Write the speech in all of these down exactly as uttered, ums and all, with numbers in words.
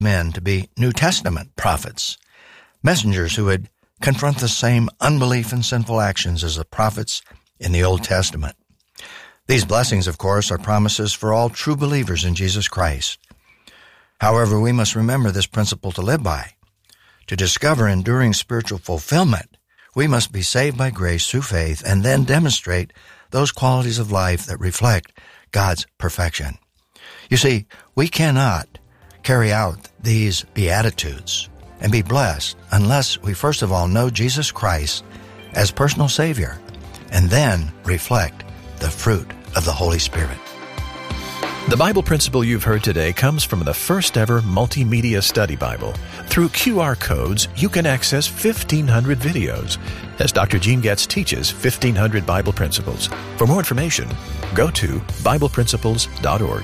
men to be New Testament prophets, messengers who would confront the same unbelief and sinful actions as the prophets in the Old Testament. These blessings, of course, are promises for all true believers in Jesus Christ. However, we must remember this principle to live by. To discover enduring spiritual fulfillment, we must be saved by grace through faith and then demonstrate those qualities of life that reflect God's perfection. You see, we cannot carry out these Beatitudes and be blessed unless we first of all know Jesus Christ as personal Savior and then reflect the fruit of the Holy Spirit. The Bible principle you've heard today comes from the first ever multimedia study Bible. Through Q R codes, you can access fifteen hundred videos as Doctor Gene Getz teaches fifteen hundred Bible principles. For more information, go to Bible Principles dot org.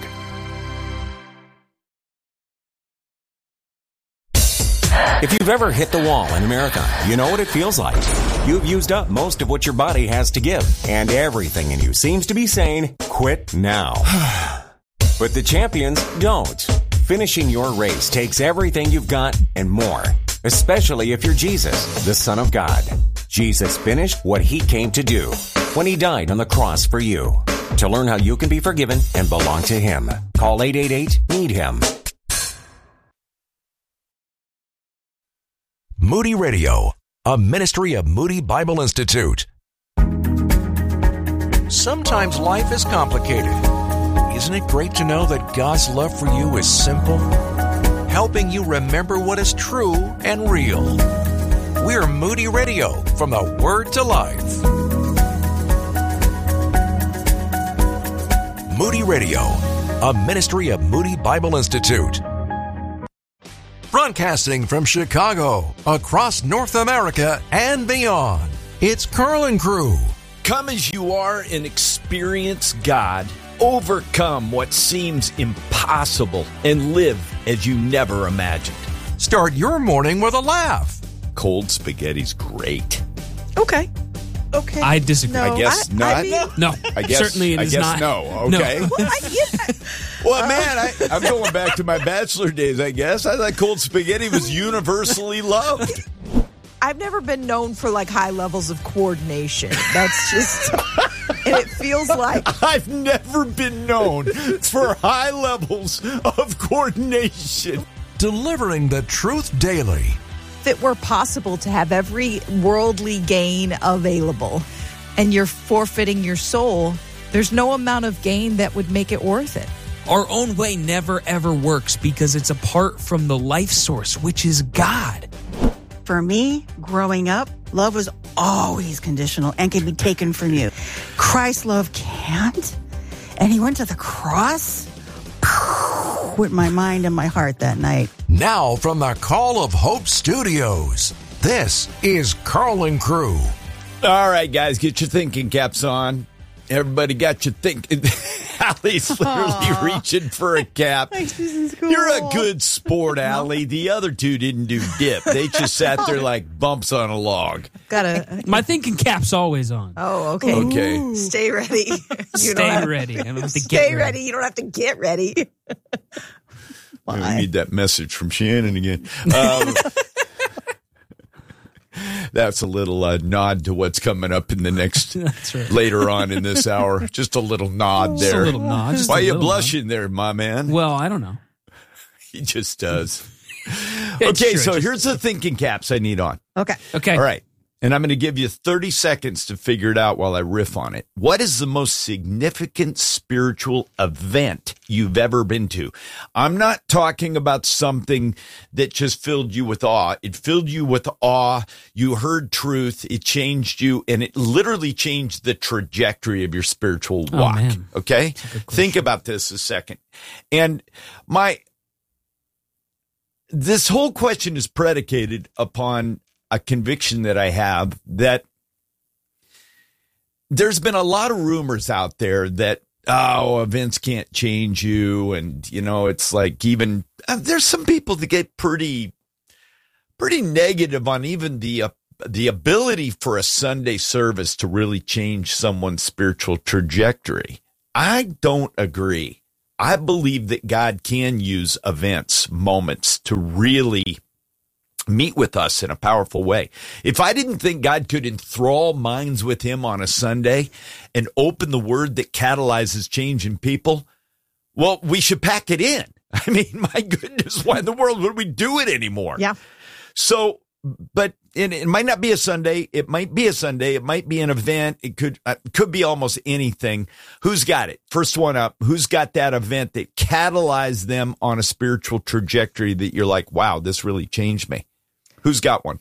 If you've ever hit the wall in America, you know what it feels like. You've used up most of what your body has to give, and everything in you seems to be saying, quit now. But the champions don't. Finishing your race takes everything you've got and more, especially if you're Jesus, the Son of God. Jesus finished what he came to do when he died on the cross for you. To learn how you can be forgiven and belong to him, call eight eight eight, need him. Moody Radio, a ministry of Moody Bible Institute. Sometimes life is complicated. Isn't it great to know that God's love for you is simple, helping you remember what is true and real? We're Moody Radio, from the Word to Life. Moody Radio, a ministry of Moody Bible Institute. Broadcasting from Chicago, across North America and beyond, it's Carl and Crew. Come as you are and experience God. Overcome what seems impossible and live as you never imagined. Start your morning with a laugh. Cold spaghetti's great. Okay. Okay. I disagree. No, I guess I, not. I mean, No, I guess, certainly it I is guess not. no. Okay. No. well, I, yeah. Well, man, I, I'm going back to my bachelor days, I guess. I thought cold spaghetti was universally loved. I've never been known for like high levels of coordination. That's just, and it feels like I've never been known for high levels of coordination. Delivering the truth daily. if it were possible to have every worldly gain available and you're forfeiting your soul, there's no amount of gain that would make it worth it. Our own way never, ever works because it's apart from the life source, which is God. For me, growing up, love was always conditional and can be taken from you. Christ's love can't. And he went to the cross with my mind and my heart that night. Now from the Call of Hope Studios, this is Carl and Crew. All right, guys, get your thinking caps on. Everybody got your thinking. Allie's literally Aww. reaching for a cap. Cool. You're a good sport, Allie. The other two didn't do dip. They just sat there like bumps on a log. Gotta. My thinking cap's always on. Oh, okay. Okay. Ooh. Stay ready. You Stay don't have, ready. I don't have to Stay get ready. ready. You don't have to get ready. We need that message from Shannon again. Um, that's a little uh, nod to what's coming up in the next right. later on in this hour. Just a little nod Just there. a little nod. Just Why a are you little blushing nod. there, my man? Well, I don't know. He just does. It's Okay, true, so just- here's the thinking caps I need on. Okay. Okay. All right. And I'm going to give you thirty seconds to figure it out while I riff on it. What is the most significant spiritual event you've ever been to? I'm not talking about something that just filled you with awe. It filled you with awe. You heard truth. It changed you, and it literally changed the trajectory of your spiritual walk. Oh, man. Okay? Think about this a second. And my, this whole question is predicated upon a conviction that I have that there's been a lot of rumors out there that, oh, events can't change you. And, you know, it's like even uh, there's some people that get pretty, pretty negative on even the, uh, the ability for a Sunday service to really change someone's spiritual trajectory. I don't agree. I believe that God can use events, moments to really meet with us in a powerful way. If I didn't think God could enthrall minds with him on a Sunday and open the word that catalyzes change in people, well, we should pack it in. I mean, my goodness, why in the world would we do it anymore? Yeah. So, but it, it might not be a Sunday. It might be a Sunday. It might be an event. It could uh, could be almost anything. Who's got it? First one up. Who's got that event that catalyzed them on a spiritual trajectory that you're like, wow, this really changed me? Who's got one?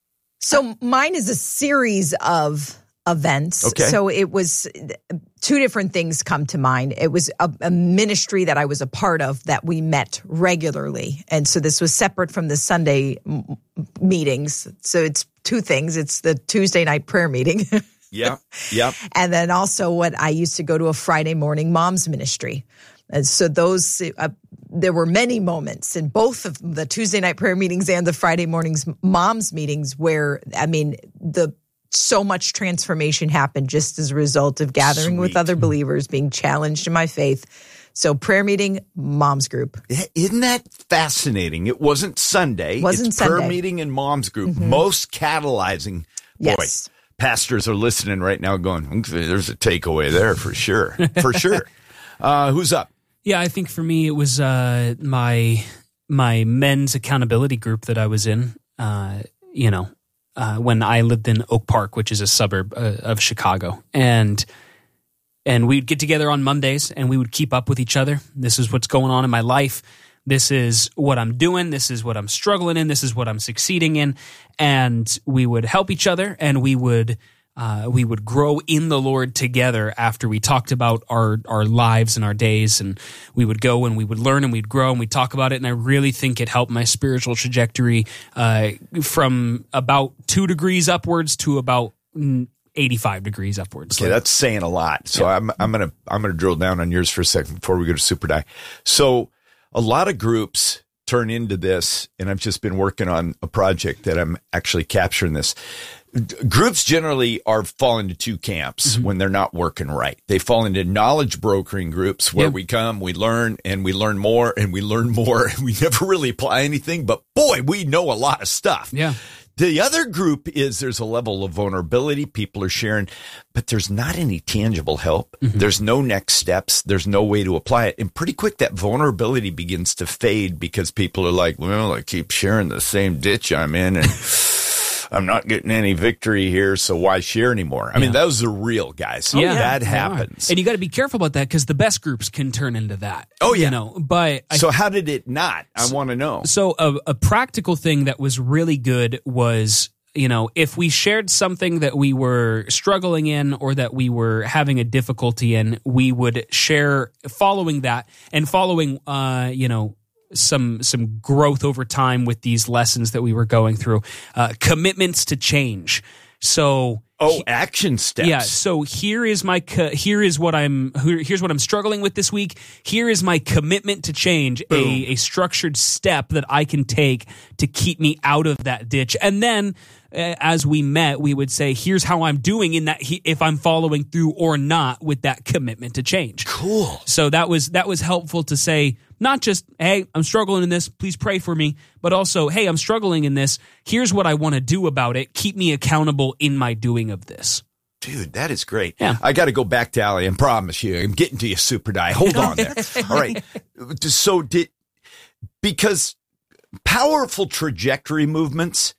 So mine is a series of events. Okay. So it was two different things come to mind. It was a, a ministry that I was a part of that we met regularly. And so this was separate from the Sunday m- meetings. So it's two things. It's the Tuesday night prayer meeting. Yeah. Yeah. And then also what I used to go to a Friday morning mom's ministry. And so those, uh, there were many moments in both of the Tuesday night prayer meetings and the Friday mornings mom's meetings where, I mean, the so much transformation happened just as a result of gathering Sweet. with other believers, being challenged in my faith. So prayer meeting, mom's group. Isn't that fascinating? It wasn't Sunday. Wasn't it's prayer Sunday. meeting and mom's group. Mm-hmm. Most catalyzing. Boy, Yes. pastors are listening right now going, there's a takeaway there for sure. For sure. Uh, who's up? Yeah, I think for me it was uh, my my men's accountability group that I was in. Uh, you know, uh, when I lived in Oak Park, which is a suburb uh, of Chicago, and and we'd get together on Mondays and we would keep up with each other. This is what's going on in my life. This is what I'm doing. This is what I'm struggling in. This is what I'm succeeding in, and we would help each other, and we would. Uh, we would grow in the Lord together after we talked about our, our lives and our days, and we would go and we would learn and we'd grow and we'd talk about it. And I really think it helped my spiritual trajectory uh, from about two degrees upwards to about eighty-five degrees upwards. Okay, that's saying a lot. So yeah. I'm I'm gonna I'm gonna drill down on yours for a second before we go to Super Die. So a lot of groups turn into this, and I've just been working on a project that I'm actually capturing this. Groups generally are fall into two camps mm-hmm. when they're not working right. They fall into knowledge brokering groups where yep. we come, we learn, and we learn more, and we learn more, and we never really apply anything. But boy, we know a lot of stuff. Yeah. The other group is there's a level of vulnerability. People are sharing, but there's not any tangible help. Mm-hmm. There's no next steps. There's no way to apply it. And pretty quick, that vulnerability begins to fade because people are like, well, I keep sharing the same ditch I'm in, and I'm not getting any victory here, so why share anymore? I yeah. mean, those are real, guys. Oh, yeah, that happens. And you got to be careful about that because the best groups can turn into that. Oh, yeah. You know, but so I, how did it not? I want to know. So a, a practical thing that was really good was, you know, if we shared something that we were struggling in or that we were having a difficulty in, we would share following that and following, uh, you know, some some growth over time with these lessons that we were going through, uh, commitments to change. So oh, action steps. Yeah. So here is my co- here is what I'm here's what I'm struggling with this week. Here is my commitment to change. A, a structured step that I can take to keep me out of that ditch. And then uh, as we met, we would say, here's how I'm doing in that he, if I'm following through or not with that commitment to change. Cool. So that was that was helpful to say. Not just, hey, I'm struggling in this, please pray for me, but also, hey, I'm struggling in this, here's what I want to do about it, keep me accountable in my doing of this. Dude, that is great. Yeah. I got to go back to Allie and promise you, I'm getting to you, Super Die. Hold on there. All right. So did, because powerful trajectory movements,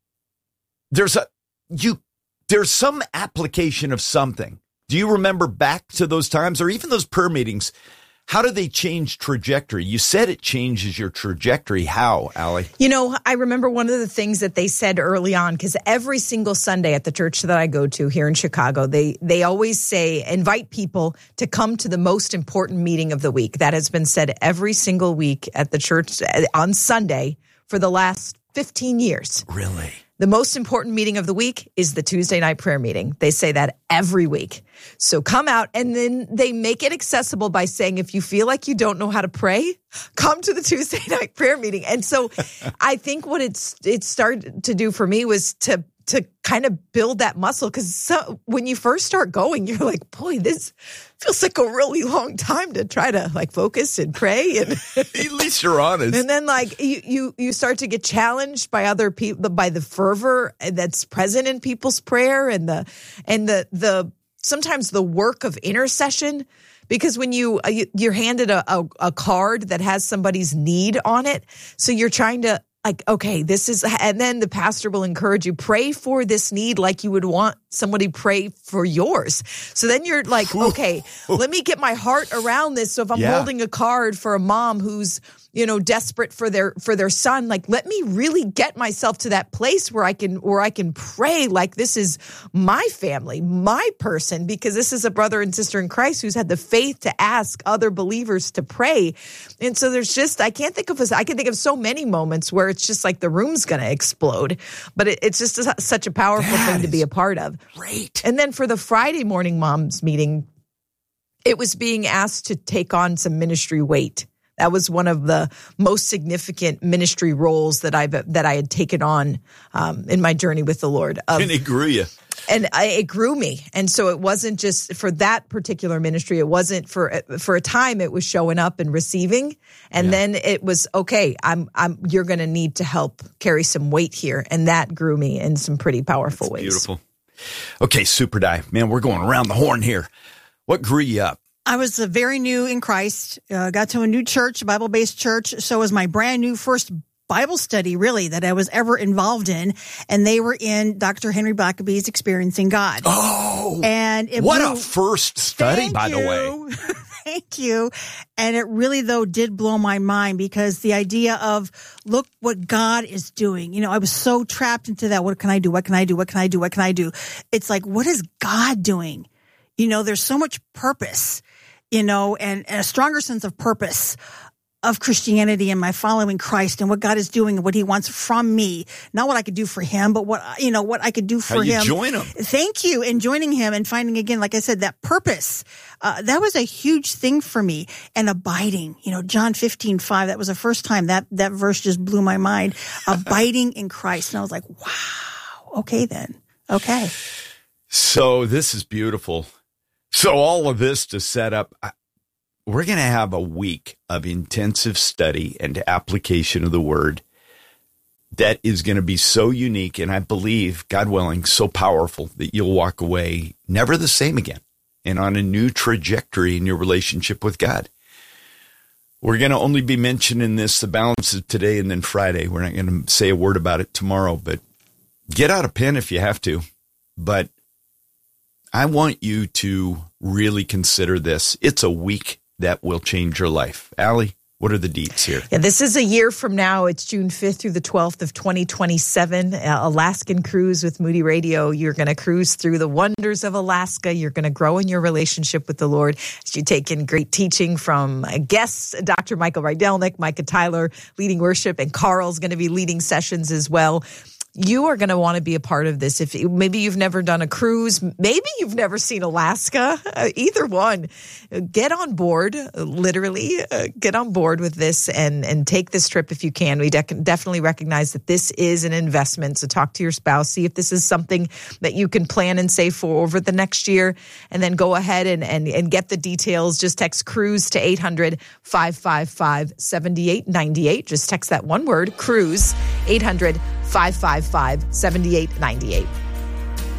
there's a, you, there's some application of something. Do you remember back to those times or even those prayer meetings? How do they change trajectory? You said it changes your trajectory. How, Allie? You know, I remember one of the things that they said early on, because every single Sunday at the church that I go to here in Chicago, they they always say, invite people to come to the most important meeting of the week. That has been said every single week at the church on Sunday for the last fifteen years. Really? The most important meeting of the week is the Tuesday night prayer meeting. They say that every week. So come out, and then they make it accessible by saying, if you feel like you don't know how to pray, come to the Tuesday night prayer meeting. And so I think what it's it started to do for me was to to kind of build that muscle. Because so, when you first start going, you're like, boy, this feels like a really long time to try to like focus and pray. And at least you're honest. And then like you, you, you start to get challenged by other people, by the fervor that's present in people's prayer and the, and the, the, sometimes the work of intercession. Because when you, you're handed a, a, a card that has somebody's need on it, so you're trying to like, okay, this is, and then the pastor will encourage you, pray for this need like you would want somebody pray for yours. So then you're like, okay, let me get my heart around this. So if I'm yeah. holding a card for a mom who's, you know, desperate for their, for their son, like, let me really get myself to that place where I can, where I can pray like this is my family, my person, because this is a brother and sister in Christ who's had the faith to ask other believers to pray. And so there's just, I can't think of, a, I can think of so many moments where it's just like the room's going to explode, but it, it's just a, such a powerful that thing to be a part of. Great. And then for the Friday morning moms meeting, it was being asked to take on some ministry weight. That was one of the most significant ministry roles that I've that I had taken on um, in my journey with the Lord. Of, and it grew you. And I, it grew me. And so it wasn't just for that particular ministry. It wasn't for for a time. It was showing up and receiving, and yeah. then it was okay. I'm I'm. You're going to need to help carry some weight here, and that grew me in some pretty powerful That's ways. Beautiful. Okay, Super Dive, man, we're going around the horn here. What grew you up? I was uh, very new in Christ, uh, got to a new church, a Bible-based church. So it was my brand new first Bible study, really, that I was ever involved in. And they were in Doctor Henry Blackaby's Experiencing God. Oh, and it what blew, a first study, thank by you. the way. Thank you. And it really, though, did blow my mind because the idea of, look what God is doing. You know, I was so trapped into that. What can I do? What can I do? What can I do? What can I do? It's like, what is God doing? You know, there's so much purpose, you know, and, and a stronger sense of purpose of Christianity and my following Christ and what God is doing and what he wants from me. Not what I could do for him, but what, you know, what I could do for How you him. Join him. Thank you. And joining him and finding, again, like I said, that purpose. Uh, that was a huge thing for me. And abiding, you know, John fifteen five, that was the first time that, that verse just blew my mind. Abiding in Christ. And I was like, wow. Okay, then. Okay. So this is beautiful. So all of this to set up, we're going to have a week of intensive study and application of the word that is going to be so unique. And I believe, God willing, so powerful that you'll walk away never the same again and on a new trajectory in your relationship with God. We're going to only be mentioning this the balance of today and then Friday. We're not going to say a word about it tomorrow, but get out a pen if you have to. But I want you to really consider this. It's a week that will change your life. Allie, what are the deets here? Yeah, this is a year from now. It's June fifth through the twelfth of twenty twenty-seven. Uh, Alaskan Cruise with Moody Radio. You're going to cruise through the wonders of Alaska. You're going to grow in your relationship with the Lord as you take in great teaching from guests, Doctor Michael Rydelnik, Micah Tyler leading worship, and Carl's going to be leading sessions as well. You are going to want to be a part of this. If maybe you've never done a cruise, maybe you've never seen Alaska, uh, either one, get on board, literally uh, get on board with this and, and take this trip if you can. We de- definitely recognize that this is an investment. So talk to your spouse, see if this is something that you can plan and save for over the next year, and then go ahead and, and, and get the details. Just text cruise to eight hundred, five five five, seven eight nine eight. Just text that one word, cruise, eight hundred, five five five, seven eight nine eight.